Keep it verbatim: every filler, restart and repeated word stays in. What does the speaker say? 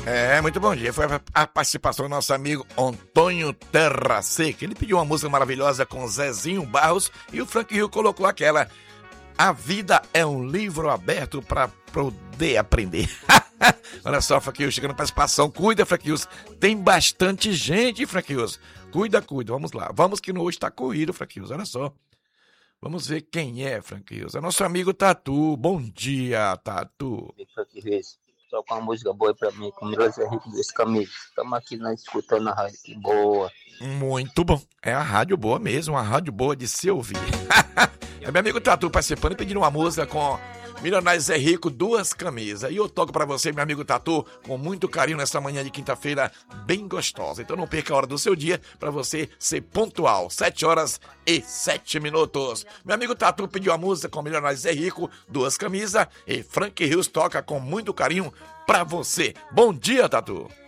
É, muito bom dia. Foi a participação do nosso amigo Antônio Terra Seca. Ele pediu uma música maravilhosa com Zezinho Barros e o Frank Rio colocou aquela: A vida é um livro aberto para poder aprender. Olha só, Frank Rio, chegando a participação. Cuida, Frank Rio. Tem bastante gente, Frank Rio. Cuida, cuida. Vamos lá. Vamos que no hoje está corrido, Frank Rio. Olha só. Vamos ver quem é, Frank Rio. É nosso amigo Tatu. Bom dia, Tatu. Frank Rio. Toca uma música boa pra mim, com o José Rico desse caminho. Estamos aqui né, escutando a rádio, que boa. Muito bom. É a rádio boa mesmo, uma rádio boa de se ouvir. É meu amigo Tatu participando e pedindo uma música com Milionário Zé Rico, Duas Camisas. E eu toco pra você, meu amigo Tatu, com muito carinho nessa manhã de quinta-feira bem gostosa. Então não perca a hora do seu dia pra você ser pontual. Sete horas e sete minutos. Meu amigo Tatu pediu a música com Milionário Zé Rico, Duas Camisas. E Frank Rios toca com muito carinho pra você. Bom dia, Tatu.